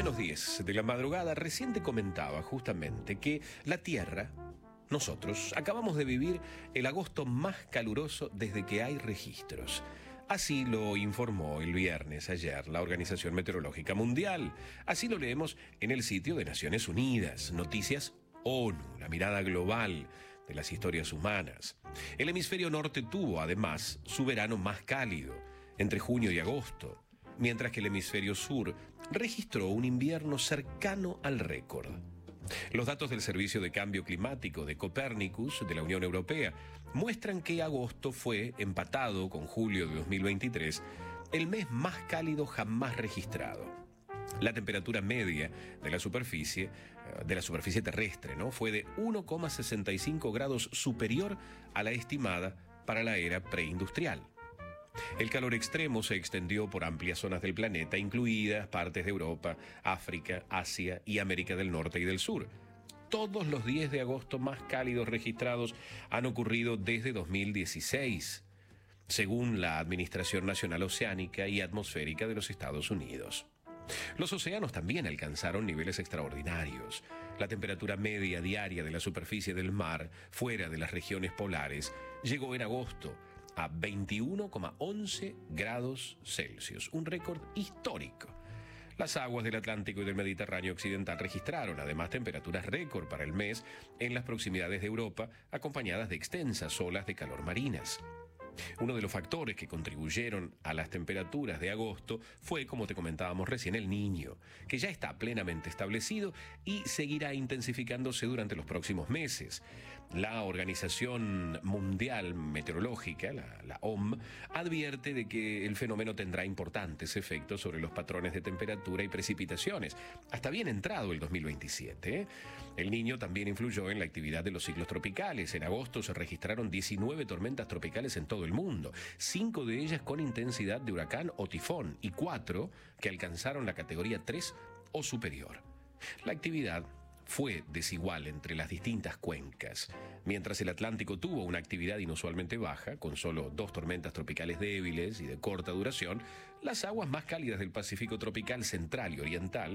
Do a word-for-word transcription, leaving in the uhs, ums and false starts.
menos diez de la madrugada, recién te comentaba justamente que la Tierra, nosotros, acabamos de vivir el agosto más caluroso desde que hay registros. Así lo informó el viernes ayer la Organización Meteorológica Mundial. Así lo leemos en el sitio de Naciones Unidas, Noticias ONU, la mirada global de las historias humanas. El hemisferio norte tuvo, además, su verano más cálido, entre junio y agosto, mientras que el hemisferio sur registró un invierno cercano al récord. Los datos del Servicio de Cambio Climático de Copernicus de la Unión Europea muestran que agosto fue, empatado con julio de dos mil veintitrés, el mes más cálido jamás registrado. La temperatura media de la superficie, de la superficie terrestre, ¿no?, fue de uno coma sesenta y cinco grados superior a la estimada para la era preindustrial. El calor extremo se extendió por amplias zonas del planeta, incluidas partes de Europa, África, Asia y América del Norte y del Sur. Todos los días de agosto más cálidos registrados han ocurrido desde dos mil dieciséis, según la Administración Nacional Oceánica y Atmosférica de los Estados Unidos. Los océanos también alcanzaron niveles extraordinarios. La temperatura media diaria de la superficie del mar, fuera de las regiones polares, llegó en agosto a veintiuno coma once grados Celsius, un récord histórico. Las aguas del Atlántico y del Mediterráneo occidental registraron además temperaturas récord para el mes en las proximidades de Europa, acompañadas de extensas olas de calor marinas. Uno de los factores que contribuyeron a las temperaturas de agosto fue, como te comentábamos recién, el Niño, que ya está plenamente establecido y seguirá intensificándose durante los próximos meses. La Organización Mundial Meteorológica, la, la O M, advierte de que el fenómeno tendrá importantes efectos sobre los patrones de temperatura y precipitaciones, hasta bien entrado el dos mil veintisiete. ¿eh? El Niño también influyó en la actividad de los ciclos tropicales. En agosto se registraron diecinueve tormentas tropicales en todo el mundo, cinco de ellas con intensidad de huracán o tifón y cuatro que alcanzaron la categoría tres o superior. La actividad fue desigual entre las distintas cuencas. Mientras el Atlántico tuvo una actividad inusualmente baja, con solo dos tormentas tropicales débiles y de corta duración, las aguas más cálidas del Pacífico tropical central y oriental